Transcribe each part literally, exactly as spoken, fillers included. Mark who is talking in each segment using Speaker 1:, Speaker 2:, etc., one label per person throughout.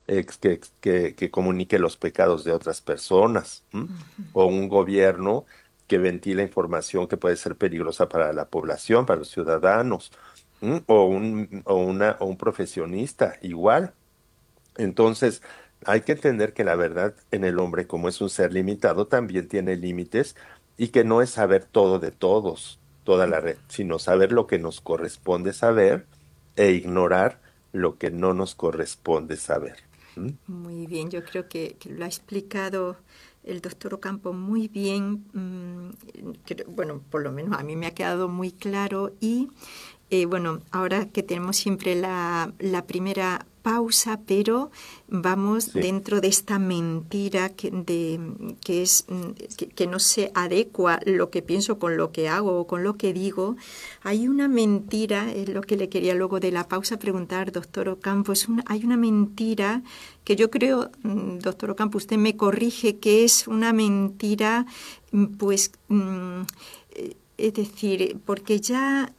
Speaker 1: ex- que, que, que comunique los pecados de otras personas, ¿m?
Speaker 2: Ujú.
Speaker 1: O un gobierno que ventila información que puede ser peligrosa para la población, para los ciudadanos, ¿m? O un, o una, o un profesionista, igual. Entonces, hay que entender que la verdad en el hombre, como es un ser limitado, también tiene límites y que no es saber todo de todos, toda la red, sino saber lo que nos corresponde saber e ignorar lo que no nos corresponde saber. ¿Mm?
Speaker 2: Muy bien, yo creo que, que lo ha explicado el doctor Ocampo muy bien. mm, creo- bueno, por lo menos a mí me ha quedado muy claro. Y eh, bueno, ahora que tenemos siempre la, la primera pausa, pero vamos
Speaker 1: Sí,
Speaker 2: dentro de esta mentira que, de, que es mm, que, que no se adecua lo que pienso con lo que hago o con lo que digo. Hay una mentira, es lo que le quería luego de la pausa preguntar, doctor Ocampo, es una, hay una mentira que yo creo, mm, doctor Ocampo, usted me corrige, que es una mentira, mm, pues, mm, eh, es decir, porque ya,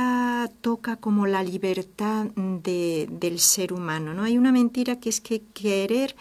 Speaker 2: ya toca como la libertad de, del ser humano, ¿no? Hay una mentira que es que querer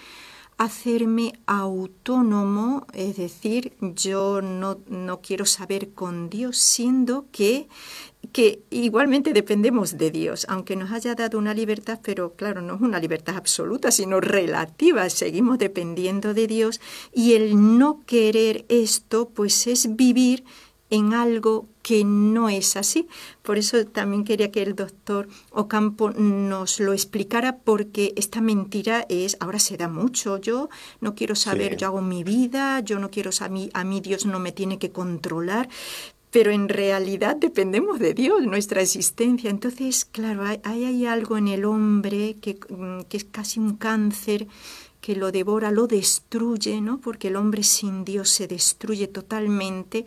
Speaker 2: hacerme autónomo, es decir, yo no, no quiero saber con Dios, siendo que, que igualmente dependemos de Dios, aunque nos haya dado una libertad, pero claro, no es una libertad absoluta, sino relativa, seguimos dependiendo de Dios, y el no querer esto, pues es vivir en algo que no es así. Por eso también quería que el doctor Ocampo nos lo explicara, porque esta mentira es, ahora se da mucho, yo no quiero saber, yo
Speaker 1: sí,
Speaker 2: hago mi vida, yo no quiero, a mí, a mí Dios no me tiene que controlar, pero en realidad dependemos de Dios, nuestra existencia. Entonces, claro, hay, hay algo en el hombre que, que es casi un cáncer que lo devora, lo destruye, ¿no? Porque el hombre sin Dios se destruye totalmente.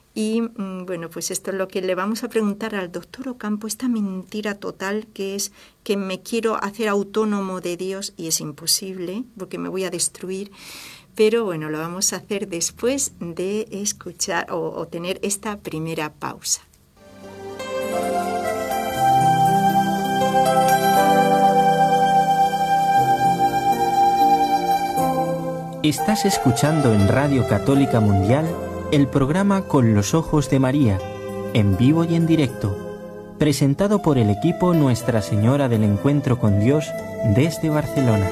Speaker 2: Y mm, bueno, pues esto es lo que le vamos a preguntar al doctor Ocampo, esta mentira total que es que me quiero hacer autónomo de Dios y es imposible porque me voy a destruir. Pero bueno, lo vamos a hacer después de escuchar o, o tener esta primera pausa.
Speaker 3: Estás escuchando en Radio Católica Mundial el programa Con los Ojos de María, en vivo y en directo, presentado por el equipo Nuestra Señora del Encuentro con Dios desde Barcelona.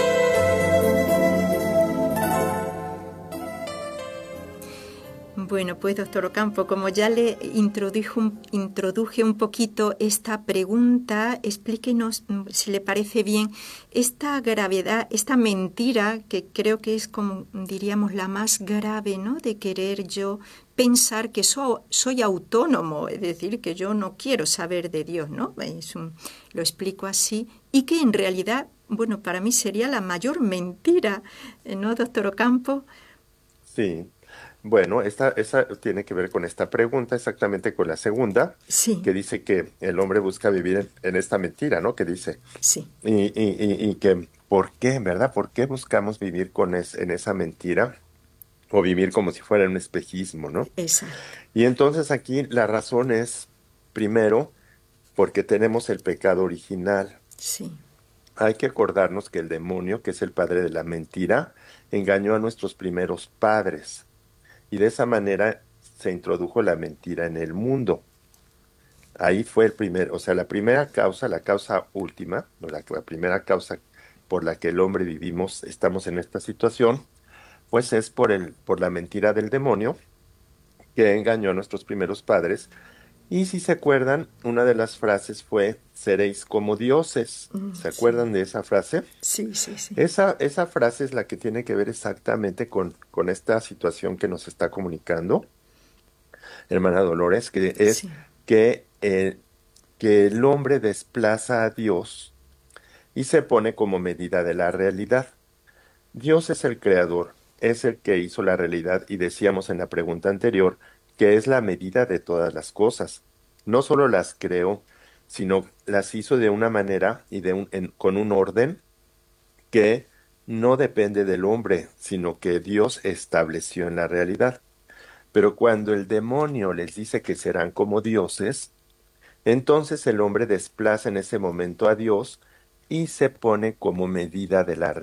Speaker 2: Bueno, pues doctor Ocampo, como ya le introdujo un- introduje un poquito esta pregunta, explíquenos, mm, si le parece bien, esta gravedad, esta mentira, que creo que es como diríamos la más grave, ¿no? De querer yo pensar que so- soy autónomo, es decir, que yo no quiero saber de Dios, ¿no? Es un- lo explico así, y que en realidad, bueno, para mí sería la mayor mentira, ¿no, doctor Ocampo?
Speaker 1: sí. Bueno, esta, esa tiene que ver con esta pregunta, exactamente con la segunda,
Speaker 2: Sí,
Speaker 1: que dice que el hombre busca vivir en, en esta mentira, ¿no? Que dice,
Speaker 2: sí.
Speaker 1: y, y, y, y que, ¿por qué, verdad? ¿Por qué buscamos vivir con es, en esa mentira? O vivir como si fuera un espejismo, ¿no?
Speaker 2: Exacto,
Speaker 1: Y entonces aquí la razón es, primero, porque tenemos el pecado original.
Speaker 2: sí.
Speaker 1: Hay que acordarnos que el demonio, que es el padre de la mentira, engañó a nuestros primeros padres y de esa manera se introdujo la mentira en el mundo. Ahí fue el primer, o sea, la primera causa, la causa última, o la, la primera causa por la que el hombre vivimos, estamos en esta situación, pues es por el, por la mentira del demonio que engañó a nuestros primeros padres. Y si se acuerdan, una de las frases fue, seréis como dioses.
Speaker 2: Mm,
Speaker 1: ¿Se
Speaker 2: sí,
Speaker 1: acuerdan de esa frase?
Speaker 2: sí, sí, sí.
Speaker 1: Esa, esa frase es la que tiene que ver exactamente con, con esta situación que nos está comunicando, hermana Dolores, que es
Speaker 2: Sí,
Speaker 1: que, eh, que el hombre desplaza a Dios y se pone como medida de la realidad. Dios es el creador, es el que hizo la realidad y decíamos en la pregunta anterior que es la medida de todas las cosas. No solo las creó, sino las hizo de una manera y de un, en- con un orden que no depende del hombre, sino que Dios estableció en la realidad. Pero cuando el demonio les dice que serán como dioses, entonces el hombre desplaza en ese momento a Dios y se pone como medida de la